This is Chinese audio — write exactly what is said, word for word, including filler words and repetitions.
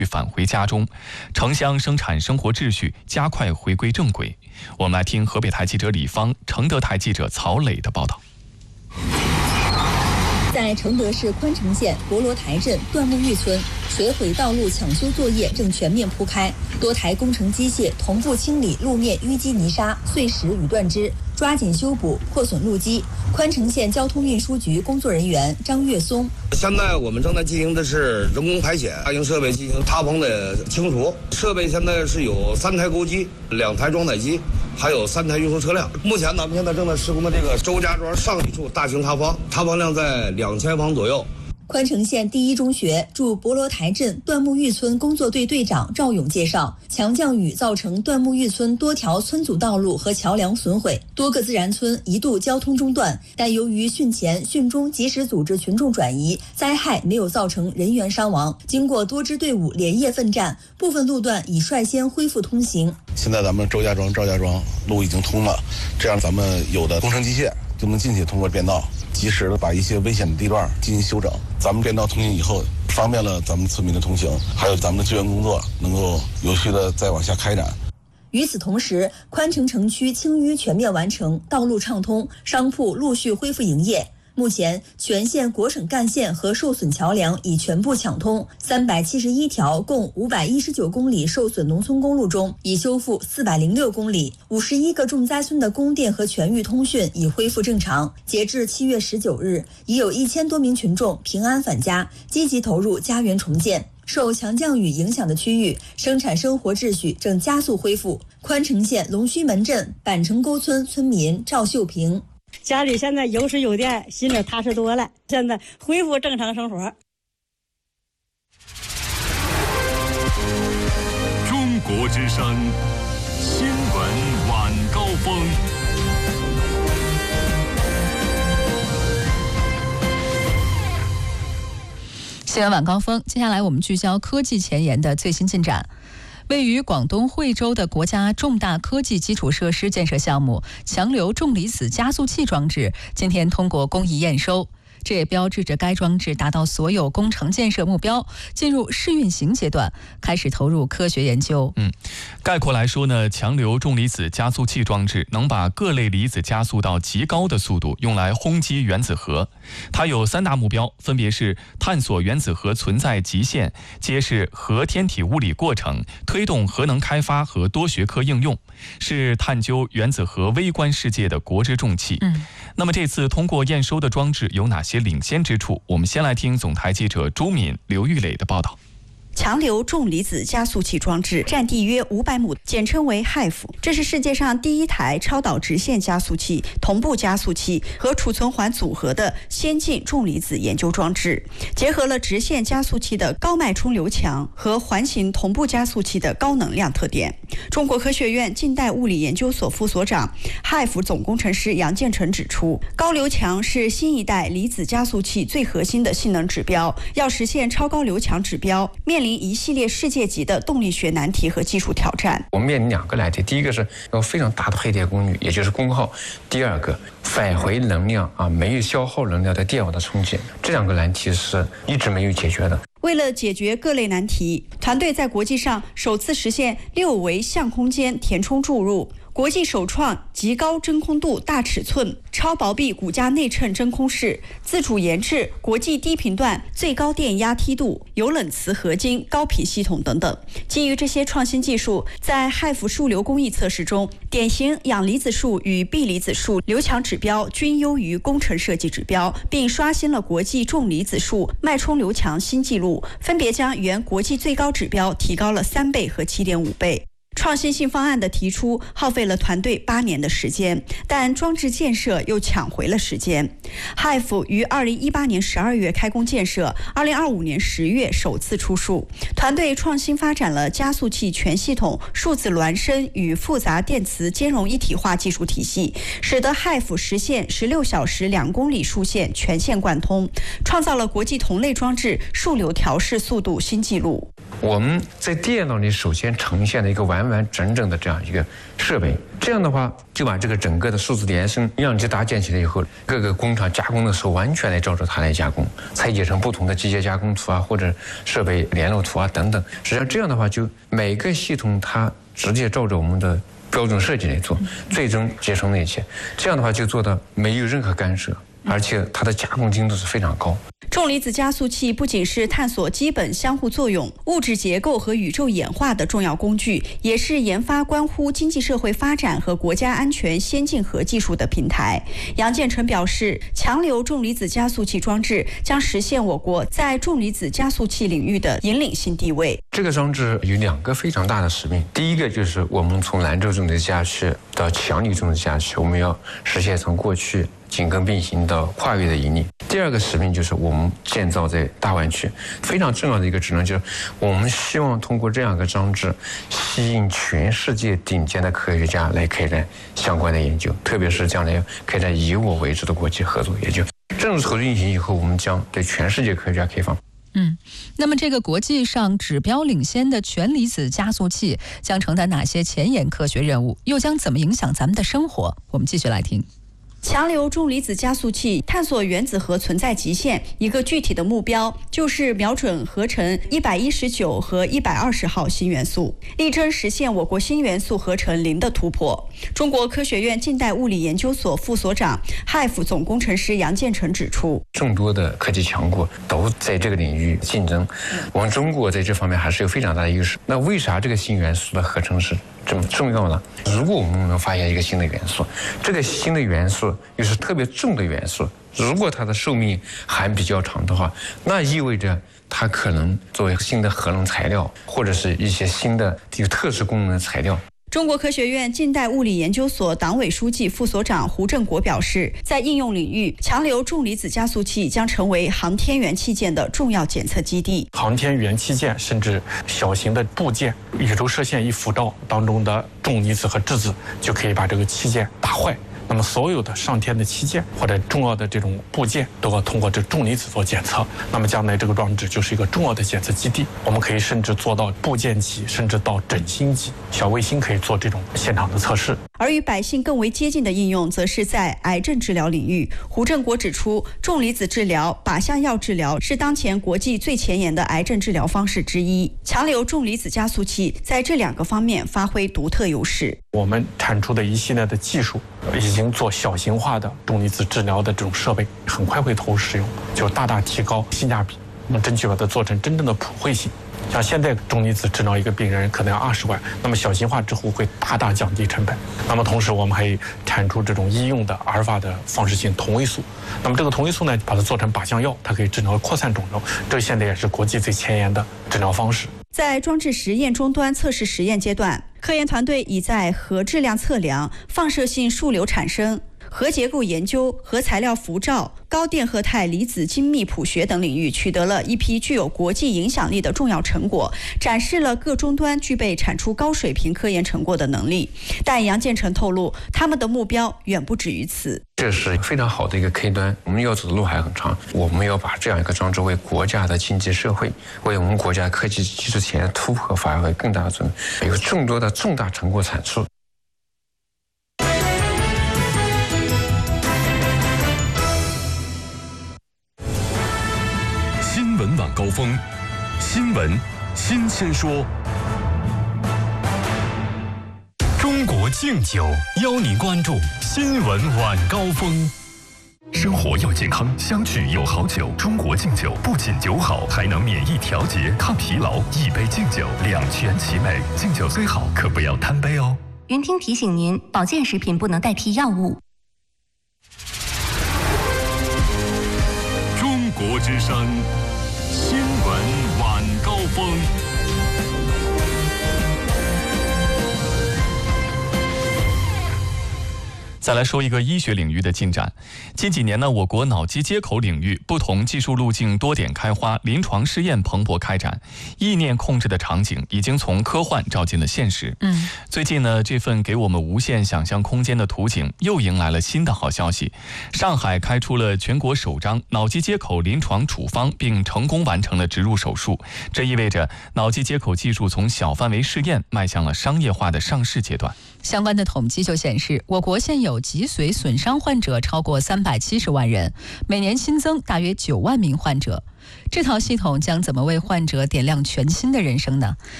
返回家中，城乡生产生活秩序加快回归正轨。我们来听河北台记者李芳、承德台记者曹磊的报道。 在承德市宽城县博罗台镇段木峪村，水毁道路抢修作业正全面铺开，多台工程机械同步清理路面淤积泥沙、碎石与断枝，抓紧修补破损路基。宽城县交通运输局工作人员张月松： 现在我们正在进行的是人工排险，大型设备进行塌棚的清除。设备现在是有三台钩机、两台装载机，还有三台运输车辆。目前咱们现在正在施工的这个周家庄上一处大型塌方，塌方量在两千方左右。 宽城县第一中学驻博罗台镇段木峪村工作队队长赵勇介绍，强降雨造成段木峪村多条村组道路和桥梁损毁，多个自然村一度交通中断，但由于汛前汛中及时组织群众转移，灾害没有造成人员伤亡。经过多支队伍连夜奋战，部分路段已率先恢复通行。 现在咱们周家庄、赵家庄路已经通了，这样咱们有的工程机械就能进去通过便道，及时的把一些危险的地段进行修整。咱们便道通行以后，方便了咱们村民的通行，还有咱们的支援工作能够有序的再往下开展。 与此同时，宽城城区清淤全面完成，道路畅通，商铺陆续恢复营业。目前，全县国省干线和受损桥梁已全部抢通，三百七十一条共五百一十九公里受损农村公路中，已修复四百零六公里，五十一个重灾村的供电和全域通讯已恢复正常。截至七月十九日，已有一千多名群众平安返家，积极投入家园重建。受强降雨影响的区域，生产生活秩序正加速恢复。宽城县龙须门镇板城沟村村民赵秀平： 家里现在有水有电，心里踏实多了，现在恢复正常生活。 中国之声新闻晚高峰。 新闻晚高峰，接下来我们聚焦科技前沿的最新进展。位于广东惠州的国家重大科技基础设施建设项目强流重离子加速器装置今天通过工艺验收，这也标志着该装置达到所有工程建设目标，进入试运行阶段，开始投入科学研究。 嗯，概括来说呢，强流重离子加速器装置能把各类离子加速到极高的速度，用来轰击原子核。它有三大目标，分别是探索原子核存在极限，揭示核天体物理过程，推动核能开发和多学科应用，是探究原子核微观世界的国之重器。 嗯， 那么这次通过验收的装置有哪些领先之处？我们先来听总台记者朱敏、刘玉磊的报道。 强流重离子加速器装置占地约五百亩，简称为 H I F。这是世界上第一台超导直线加速器、同步加速器和储存环组合的先进重离子研究装置，结合了直线加速器的高脉冲流强和环形同步加速器的高能量特点。中国科学院近代物理研究所副所长、H I F 总工程师杨建成指出，高流强是新一代离子加速器最核心的性能指标，要实现超高流强指标，面临一系列世界级的动力学难题和技术挑战。 我们面临两个难题，第一个是有非常大的配电功率，也就是功耗；第二个返回能量啊，没有消耗能量的电网的重建，这两个难题是一直没有解决的。 为了解决各类难题，团队在国际上首次实现六维相空间填充注入，国际首创极高真空度大尺寸超薄壁骨架内衬真空室，自主研制国际低频段最高电压梯度、有冷磁合金高频系统等等。基于这些创新技术，在 H I F 数流工艺测试中，典型氧离子束与铋离子束流强指标均优于工程设计指标，并刷新了国际重离子束脉冲流强新纪录，分别将原国际最高指标提高了三倍和 七点五倍。创新性方案的提出耗费了团队八年的时间，但装置建设又抢回了时间。H I F 于二零一八年十二月开工建设，二零二五年十月首次出数。团队创新发展了加速器全系统数字孪生与复杂电磁兼容一体化技术体系，使得 H I F 实现十六小时两公里数线全线贯通，创造了国际同类装置数流调试速度新纪录。 我们在电脑里首先呈现了一个完完整整的这样一个设备，这样的话就把这个整个的数字连声样机搭建起来以后，各个工厂加工的时候完全来照着它来加工，拆解成不同的机械加工图啊，或者设备联络图啊等等。实际上这样的话，就每个系统它直接照着我们的标准设计来做，最终节省了一切。这样的话就做到没有任何干涉，而且它的加工精度是非常高。 重离子加速器不仅是探索基本相互作用、物质结构和宇宙演化的重要工具，也是研发关乎经济社会发展和国家安全先进核技术的平台。杨建成表示，强流重离子加速器装置将实现我国在重离子加速器领域的引领性地位。 这个装置有两个非常大的使命，第一个就是我们从兰州重离子加速器到强流重离子加速器，我们要实现从过去紧跟并行到跨越的引领。第二个使命就是我们建造在大湾区，非常重要的一个职能就是我们希望通过这样一个装置吸引全世界顶尖的科学家来开展相关的研究，特别是将来开展以我为主的国际合作研究。正式投入运行以后，我们将对全世界科学家开放。 嗯，那么这个国际上指标领先的全离子加速器将承担哪些前沿科学任务，又将怎么影响咱们的生活？我们继续来听。 强流重离子加速器探索原子核存在极限，一个具体的目标就是瞄准合成一百一十九和一百二十号新元素，力争实现我国新元素合成零的突破。中国科学院近代物理研究所副所长、H I F 总工程师杨建成指出， 众多的科技强国都在这个领域竞争，我们中国在这方面还是有非常大的优势。那为啥这个新元素的合成是这么重要呢？如果我们能发现一个新的元素，这个新的元素又是特别重的元素，如果它的寿命还比较长的话，那意味着它可能作为新的核能材料，或者是一些新的有特殊功能的材料。 中国科学院近代物理研究所党委书记、副所长胡正国表示，在应用领域，强流重离子加速器将成为航天员器件的重要检测基地。 航天员器件甚至小型的部件，宇宙射线一辐照当中的重离子和质子就可以把这个器件打坏。那么所有的上天的器件或者重要的这种部件都要通过这重离子做检测，那么将来这个装置就是一个重要的检测基地。我们可以甚至做到部件级，甚至到整星级，小卫星可以做这种现场的测试。 而与百姓更为接近的应用，则是在癌症治疗领域。胡正国指出，重离子治疗、靶向药治疗是当前国际最前沿的癌症治疗方式之一。强流重离子加速器在这两个方面发挥独特优势。 我们产出的一系列的技术，已经做小型化的重离子治疗的这种设备，很快会投入使用，就大大提高性价比。我们争取把它做成真正的普惠性。像现在重离子治疗一个病人可能要二十万，那么小型化之后会大大降低成本。那么同时我们还产出这种医用的阿尔法的放射性同位素。那么这个同位素呢，把它做成靶向药，它可以治疗扩散肿瘤，这现在也是国际最前沿的治疗方式。 在装置实验终端测试实验阶段，科研团队已在核质量测量、放射性数流产生、核结构研究、核材料辐照、高电荷态离子精密谱学等领域取得了一批具有国际影响力的重要成果，展示了各终端具备产出高水平科研成果的能力。但杨建成透露，他们的目标远不止于此。 这是非常好的一个开端，我们要走的路还很长。我们要把这样一个装置为国家的经济社会，为我们国家科技技术前沿突破发挥更大的作用，有众多的重大成果产出。 新闻晚高峰，新闻新鲜说。中国敬酒邀您关注新闻晚高峰。生活要健康，相聚有好酒。中国敬酒不仅酒好，还能免疫调节、抗疲劳。一杯敬酒，两全其美。敬酒虽好，可不要贪杯哦。 云听提醒您，保健食品不能代替药物。 中国之声，新闻晚高峰。 再来说一个医学领域的进展。近几年呢，我国脑机接口领域不同技术路径多点开花，临床试验蓬勃开展，意念控制的场景已经从科幻照进了现实。 嗯， 最近呢，这份给我们无限想象空间的图景又迎来了新的好消息。上海开出了全国首张脑机接口临床处方，并成功完成了植入手术。这意味着脑机接口技术从小范围试验迈向了商业化的上市阶段。 相关的统计就显示，我国现有脊髓损伤患者超过三百七十万人，每年新增大约九万名患者。这套系统将怎么为患者点亮全新的人生呢？